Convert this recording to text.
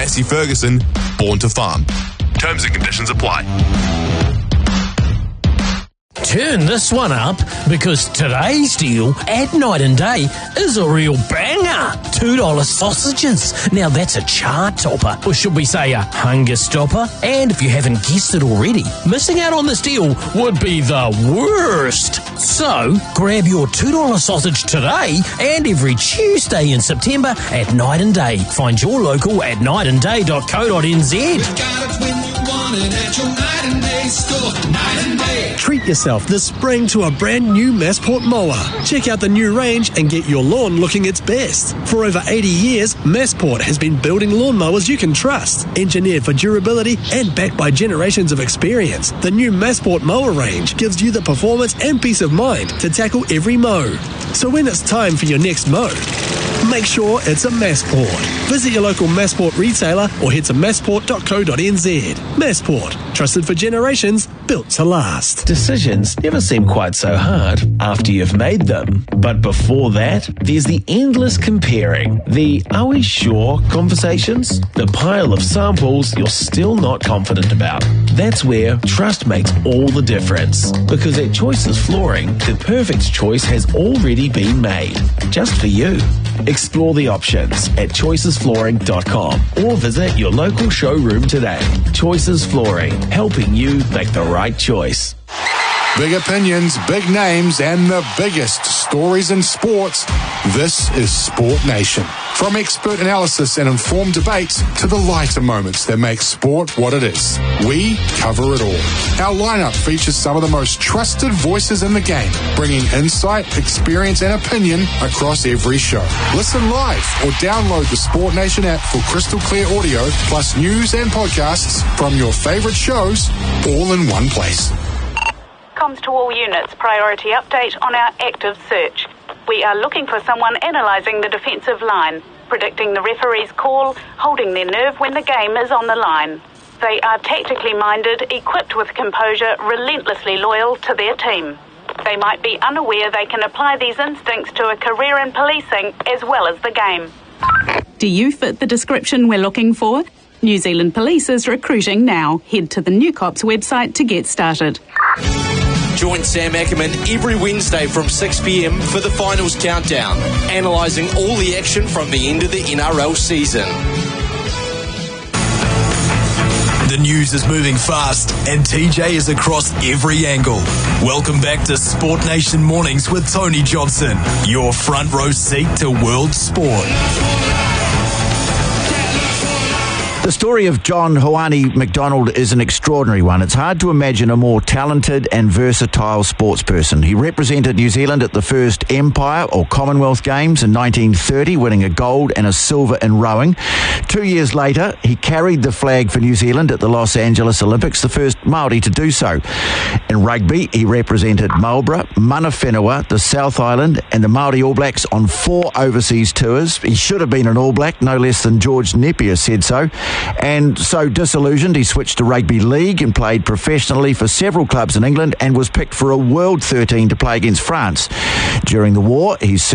Massey Ferguson, born to farm. Terms and conditions apply. Turn this one up, because today's deal at Night and Day is a real banger. $2 sausages. Now that's a chart topper, or should we say a hunger stopper? And if you haven't guessed it already, missing out on this deal would be the worst. So grab your $2 sausage today and every Tuesday in September at Night and Day. Find your local at nightanday.co.nz. Treat yourself this spring to a brand new Massport mower. Check out the new range and get your lawn looking its best. For over 80 years, Massport has been building lawnmowers you can trust. Engineered for durability and backed by generations of experience, the new Massport mower range gives you the performance and peace of mind to tackle every mow. So when it's time for your next mow, make sure it's a Massport. Visit your local Massport retailer or head to massport.co.nz. Massport, trusted for generations, built to last. Decisions never seem quite so hard after you've made them. But before that, there's the endless comparing, the "are we sure" conversations, the pile of samples you're still not confident about. That's where trust makes all the difference. Because at Choices Flooring, the perfect choice has already been made, just for you. Explore the options at choicesflooring.com or visit your local showroom today. Choices Flooring, helping you make the right choice. Big opinions, big names, and the biggest stories in sports. This is Sport Nation. From expert analysis and informed debates to the lighter moments that make sport what it is, we cover it all. Our lineup features some of the most trusted voices in the game, bringing insight, experience, and opinion across every show. Listen live or download the Sport Nation app for crystal clear audio, plus news and podcasts from your favorite shows, all in one place. Comms to all units, priority update on our active search. We are looking for someone analysing the defensive line, predicting the referee's call, holding their nerve when the game is on the line. They are tactically minded, equipped with composure, relentlessly loyal to their team. They might be unaware they can apply these instincts to a career in policing as well as the game. Do you fit the description we're looking for? New Zealand Police is recruiting now. Head to the New Cops website to get started. Join Sam Ackerman every Wednesday from 6 p.m. for the finals countdown, analysing all the action from the end of the NRL season. The news is moving fast and TJ is across every angle. Welcome back to Sport Nation Mornings with Tony Johnson, your front row seat to world sport. The story of John Hoani McDonald is an extraordinary one. It's hard to imagine a more talented and versatile sportsperson. He represented New Zealand at the first Empire or Commonwealth Games in 1930, winning a gold and a silver in rowing. 2 years later, he carried the flag for New Zealand at the Los Angeles Olympics, the first Māori to do so. In rugby, he represented Marlborough, Mana Whenua, the South Island and the Māori All Blacks on 4 overseas tours. He should have been an All Black, no less than George Napier said so. And so disillusioned, he switched to rugby league and played professionally for several clubs in England and was picked for a World 13 to play against France. During the war, he